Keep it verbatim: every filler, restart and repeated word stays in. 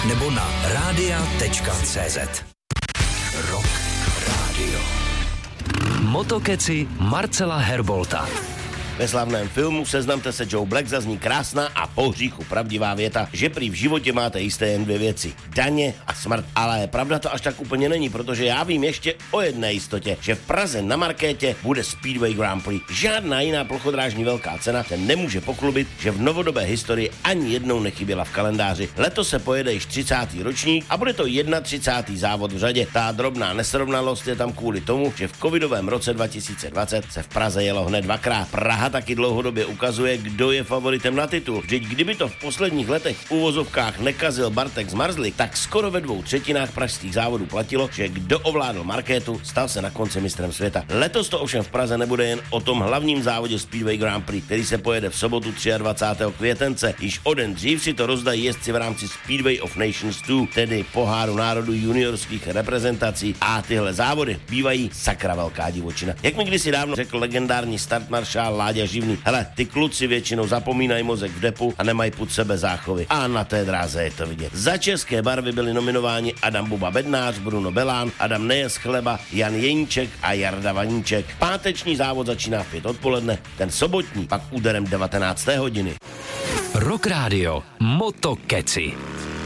nebo na rádia tečka cé zet. Rock Radio. Motokeci Marcela Herbolta. Ve slavném filmu Seznamte se Joe Black zazní krásná a po hříchu pravdivá věta, že prý v životě máte jisté jen dvě věci. Daně a smrt. Ale pravda to až tak úplně není, protože já vím ještě o jedné jistotě, že v Praze na Markétě bude Speedway Grand Prix. Žádná jiná plochodrážní velká cena se nemůže pochlubit, že v novodobé historii ani jednou nechyběla v kalendáři. Letos se pojede již třicátý ročník a bude to třicátý první závod v řadě. Ta drobná nesrovnalost je tam kvůli tomu, že v covidovém roce dva tisíce dvacet se v Praze jelo hned dvakrát. Praha taky dlouhodobě ukazuje, kdo je favoritem na titul. Vždyť kdyby to v posledních letech v úvozovkách nekazil Bartek Zmarzlik, tak skoro ve dvou třetinách pražských závodů platilo, že kdo ovládl Markétu, stal se na konci mistrem světa. Letos to ovšem v Praze nebude jen o tom hlavním závodě Speedway Grand Prix, který se pojede v sobotu dvacátého třetího květence. Již o den dřív si to rozdají jezdci v rámci Speedway of Nations dva, tedy poháru národů juniorských reprezentací, a tyhle závody bývají sakra velká divočina. Jak mi kdysi dávno řekl legendární startmaršál Láďa Živný: hele, ty kluci většinou zapomínají mozek v depu a nemají pod sebe záchovy. A na té dráze je to vidět. Za české barvy byli nominováni Adam Buba Bednář, Bruno Belán, Adam Nejes Chleba, Jan Jeníček a Jarda Vaníček. Páteční závod začíná v pět odpoledne, ten sobotní pak úderem devatenácté hodiny. Rock Radio Motokeci.